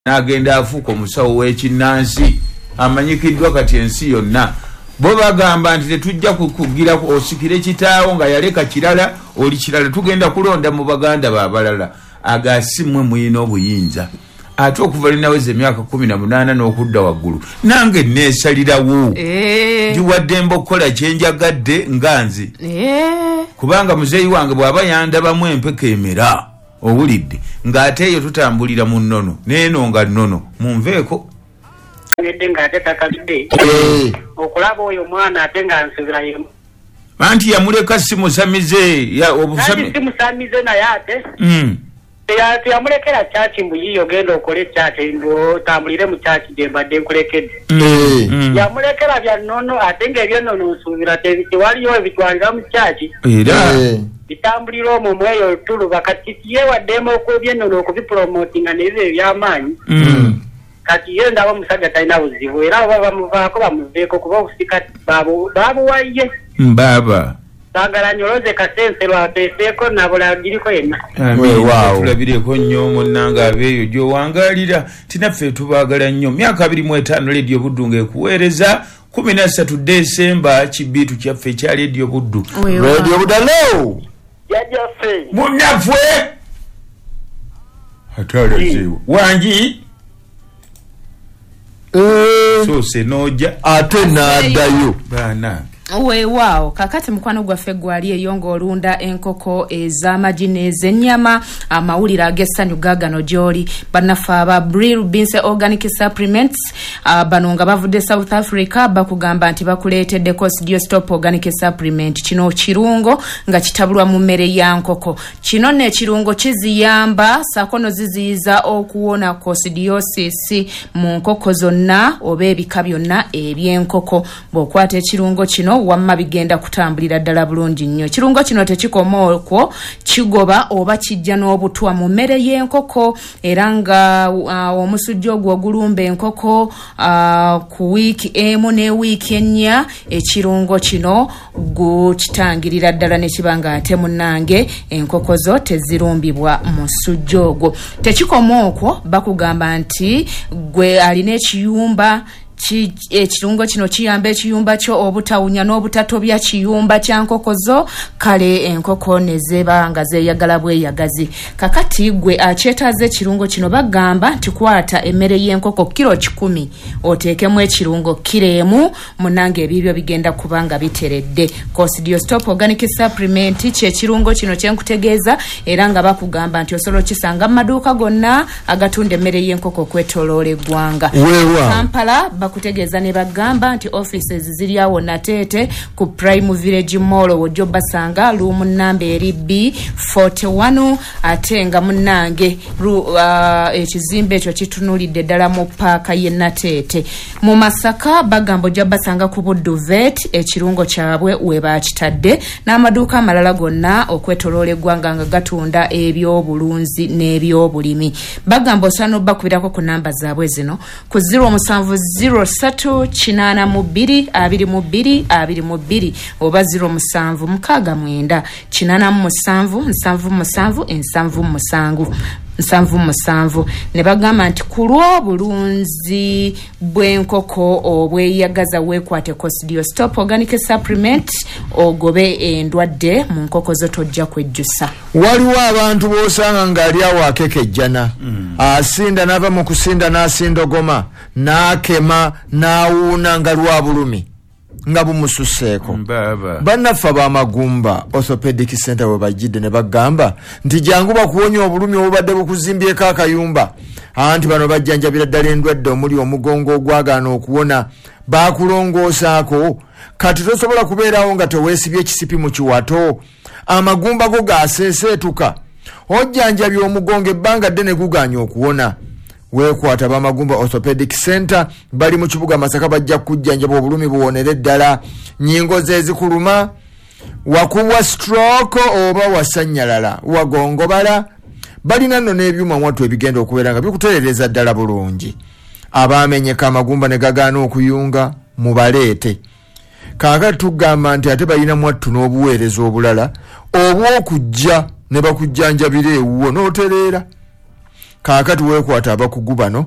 n'agenda afuuka omusawo w'ekinnansi amanyikiddwa kati ensi yonna. Bo bagamba nti tetujja kukugira osikire kitaawo nga yaleka kirala oli kirala tugenda kulonda mu baganda baabalala. Agasimwe muyina obuyinza ate okuva linaweza emyaka 18 n'okudda waggulu nange neesalirawo ndiwadde mbokola kyenjagadde nganzi kubanga muzeeyi wange bw'aba yandabamu empeka emera owulidde ng'ate eyo tutambulira mu nnono neeno nga nnono munveeko nga ate takalidde okulaba oyo mwana ate nga nsubira yemu anti yamuleka simusamize simusamize naye ate tuyamulekera chachi mbuyiyo genda okole chachi otambulire mu chachi dembadde nkulekedde yamulekera bya nnono ate ng'ebyennono nsubira tewaliyo ebitwalira mu chachi era bitambulira omwo mweyo tuluba kati yewaddemu okwebyennono okubipromotinga nebyo ebyamaanyi kati ye ndaba omusajja talina buzibu era bamuvaako bamuveeko kuba obusika babuwaye mbaba sagala nyoloze kasense lwateseeko nabula giriko yenna tulabireko nnyo munnanga abeeyo gy'owangalira tinaffe tubaagala nnyo myaka 25 leediyo buddu ng'ekuweereza 13 Desemba kibiitu kyaffe ekya leediyo buddu leediyo budalo yajjaffe munnaffe atalazeewo wangi soose n'ojja ate n'addayo baana weewaawo kakati mukwano gwaffe gwali eyo ng'olunda enkoko ez'amagi n'ez'ennyama amawulire ag'essanyu gaagano gy'oli bannaffe aba Brill Beans Organic Supplements bano nga bavudde South Africa bakugamba nti bakuleetedde Cosidio Stop Organic Supplement kino kirungo nga kitabulwa mu mmere ya nkoko kino n'ekirungo kiziyamba saako no ziziyiza okuwona cosidiosis mu nkoko zonna oba ebika byonna eby'enkoko bw'okwata ekirungo kino wamma bigenda kutambulira ddala bulungi nnyo. Kirungo kino tekikoma okwo kigoba oba kijja n'obutwa mu mmere y'enkoko era nga omusujja ogwo ogulumba enkoko ku wiiki emu ne wiiki ennya ekirungo kino gukitangirira ddala ne kiba nga ate munnange enkoko zo tezirumbibwa mu sujja ogwo. Tekikoma okwo bakugamba nti gwe alina ekiyumba ekirungo kino kiyamba ekiyumba kyo obutawunya n'obutatobya kiyumba kya nkoko zo kale enkoko ne zeba nga zeeyagala bweyagazi. Kakati gwe akyetaaze ekirungo kino bagamba nti kwata emmere y'enkoko kilo 10 oteekemu ekirungo kilo emu munnange ebibyo bigenda kubanga biteredde. Cosidio Stop Organic Supplement ky'ekirungo kino kyenkutegeeza era nga bakugamba nti osobola kisanga mu maduuka gonna agatunda emmere y'enkoko okwetooloola eggwanga. Kampala kutegeeza ne bagamba nti offices ziri awo Nateete ku Prime Village Mall wojjo basanga room number eri B41 ate nga munnange ekizimbe ekyo kitunulidde ddala mu paaka ye Nateete. Mu Masaka bagamba ojja basanga ku Buddu Vet ekirungo kyabwe we bakitadde n'amaduuka amalala gonna okwetoloola eggwanga nga gatunda ebyobulunzi n'ebyobulimi. Bagamba osana obbakubirako ku namba zaabwe zino ku 070 3822222 oba 0787777777 ne bagamba nti ku lw'obulunzi bw'enkoko obweyagaza weekwate Cosidio Stop Organic Supplement ogobe endwadde mu nkoko zo tojja kwejjusa. Waliwo abantu b'osanga ng'ali awo akekejjana asinda n'ava mu kusinda n'asindogoma n'akema n'awuuna nga lwa bulumi nga bumususseeko. Bannaffe ab'amagumba Orthopedic Center we bajjidde ne bagamba nti jangu bakuwonya obulumi obubadde bukuzimbyeko akayumba anti bano bajjanjabira ddala endwadde omuli omugongo ogwagaana okuwona baakulongoosaako kati tosobola kubeerawo nga teweesibye ekisipi mu kiwato amagumba go gaaseeseetuka ojjanjabya omugongo ebbanga ddene gugaanya okuwona. Weekwata b'amagumba Orthopedic Center bali mu kibuga Masaka bajja kujjanjaba obulumi buwonere ddala nnyingo ze zikuluma wakubwa stroke oba wasanyalala wagongobala balina nno n'ebyuma mwattu ebigenda okubeera nga bikutereereza ddala bulungi. Abaamenyeka amagumba ne gagaana okuyunga mubaleete. Kaakati tugamba nti ate balina mwattu n'obuweereza obulala obw'okujja ne bakujjanjabira ewuwo n'otereera. Kaakati weekwata abakugu bano